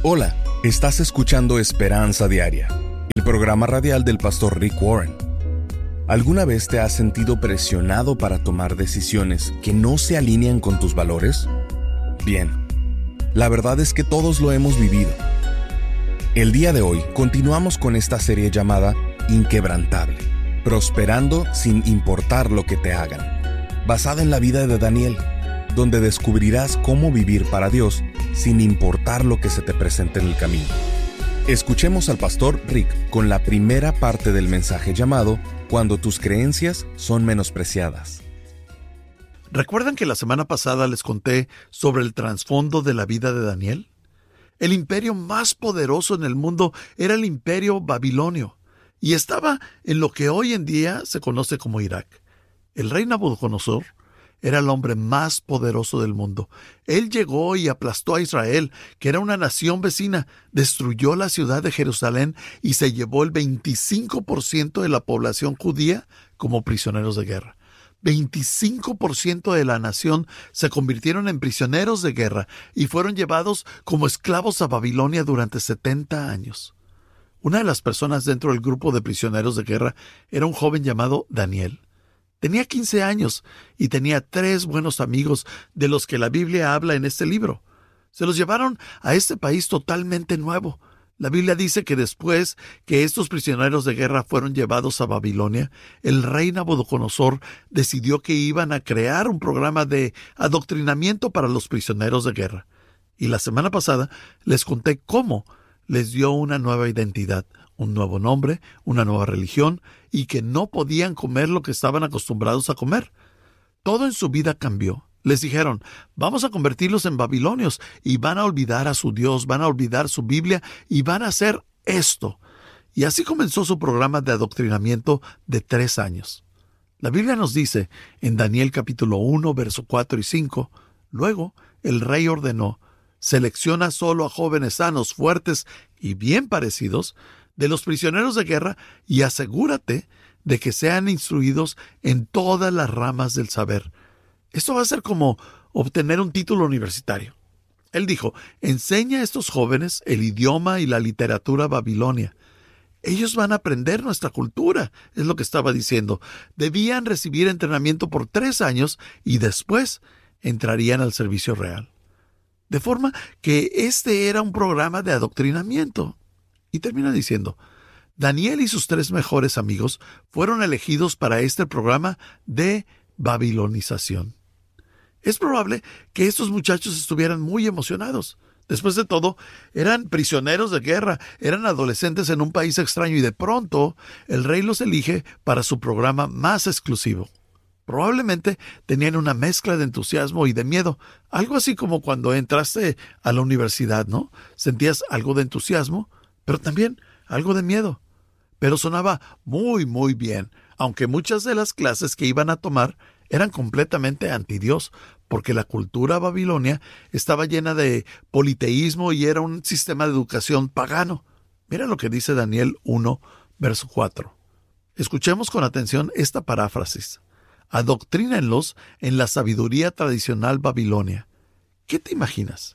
Hola, estás escuchando Esperanza Diaria, el programa radial del pastor Rick Warren. ¿Alguna vez te has sentido presionado para tomar decisiones que no se alinean con tus valores? Bien, la verdad es que todos lo hemos vivido. El día de hoy continuamos con esta serie llamada Inquebrantable, prosperando sin importar lo que te hagan, basada en la vida de Daniel, donde descubrirás cómo vivir para Dios sin importar lo que se te presente en el camino. Escuchemos al pastor Rick con la primera parte del mensaje llamado Cuando tus creencias son menospreciadas. ¿Recuerdan que la semana pasada les conté sobre el trasfondo de la vida de Daniel? El imperio más poderoso en el mundo era el imperio babilonio y estaba en lo que hoy en día se conoce como Irak. El rey Nabucodonosor era el hombre más poderoso del mundo. Él llegó y aplastó a Israel, que era una nación vecina, destruyó la ciudad de Jerusalén y se llevó el 25% de la población judía como prisioneros de guerra. 25% de la nación se convirtieron en prisioneros de guerra y fueron llevados como esclavos a Babilonia durante 70 años. Una de las personas dentro del grupo de prisioneros de guerra era un joven llamado Daniel. Tenía 15 años y tenía 3 buenos amigos de los que la Biblia habla en este libro. Se los llevaron a este país totalmente nuevo. La Biblia dice que después que estos prisioneros de guerra fueron llevados a Babilonia, el rey Nabucodonosor decidió que iban a crear un programa de adoctrinamiento para los prisioneros de guerra. Y la semana pasada les conté cómo les dio una nueva identidad, un nuevo nombre, una nueva religión, y que no podían comer lo que estaban acostumbrados a comer. Todo en su vida cambió. Les dijeron, vamos a convertirlos en babilonios y van a olvidar a su Dios, van a olvidar su Biblia y van a hacer esto. Y así comenzó su programa de adoctrinamiento de 3 años. La Biblia nos dice en Daniel capítulo 1, verso 4 y 5, luego el rey ordenó, selecciona solo a jóvenes sanos, fuertes y bien parecidos de los prisioneros de guerra y asegúrate de que sean instruidos en todas las ramas del saber. Esto va a ser como obtener un título universitario. Él dijo, enseña a estos jóvenes el idioma y la literatura babilonia. Ellos van a aprender nuestra cultura, es lo que estaba diciendo. Debían recibir entrenamiento por 3 años y después entrarían al servicio real. De forma que este era un programa de adoctrinamiento. Y termina diciendo, Daniel y sus 3 mejores amigos fueron elegidos para este programa de babilonización. Es probable que estos muchachos estuvieran muy emocionados. Después de todo, eran prisioneros de guerra, eran adolescentes en un país extraño y de pronto el rey los elige para su programa más exclusivo. Probablemente tenían una mezcla de entusiasmo y de miedo, algo así como cuando entraste a la universidad, ¿no? Sentías algo de entusiasmo, pero también algo de miedo. Pero sonaba muy, muy bien, aunque muchas de las clases que iban a tomar eran completamente antidios, porque la cultura babilonia estaba llena de politeísmo y era un sistema de educación pagano. Mira lo que dice Daniel 1, verso 4. Escuchemos con atención esta paráfrasis. Adoctrínenlos en la sabiduría tradicional babilonia. ¿Qué te imaginas?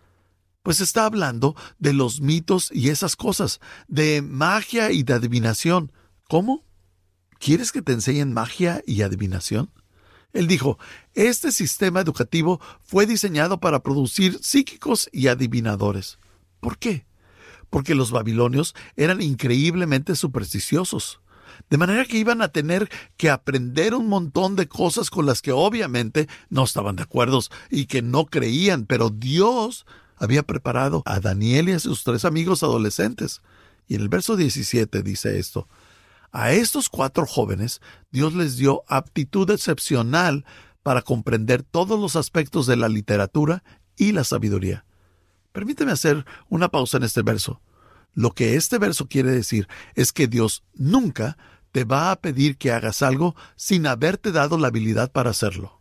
Pues está hablando de los mitos y esas cosas, de magia y de adivinación. ¿Cómo? ¿Quieres que te enseñen magia y adivinación? Él dijo, este sistema educativo fue diseñado para producir psíquicos y adivinadores. ¿Por qué? Porque los babilonios eran increíblemente supersticiosos. De manera que iban a tener que aprender un montón de cosas con las que obviamente no estaban de acuerdo y que no creían, pero Dios había preparado a Daniel y a sus 3 amigos adolescentes. Y en el verso 17 dice esto, a estos 4 jóvenes Dios les dio aptitud excepcional para comprender todos los aspectos de la literatura y la sabiduría. Permíteme hacer una pausa en este verso. Lo que este verso quiere decir es que Dios nunca te va a pedir que hagas algo sin haberte dado la habilidad para hacerlo.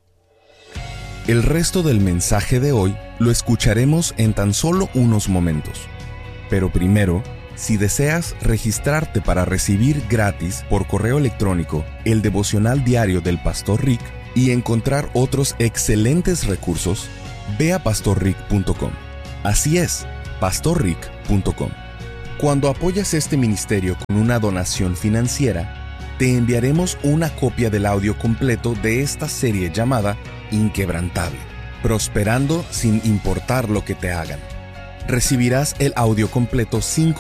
El resto del mensaje de hoy lo escucharemos en tan solo unos momentos. Pero primero, si deseas registrarte para recibir gratis por correo electrónico el devocional diario del Pastor Rick y encontrar otros excelentes recursos, ve a pastorrick.com. Así es, pastorrick.com. Cuando apoyas este ministerio con una donación financiera, te enviaremos una copia del audio completo de esta serie llamada Inquebrantable, prosperando sin importar lo que te hagan. Recibirás el audio completo sin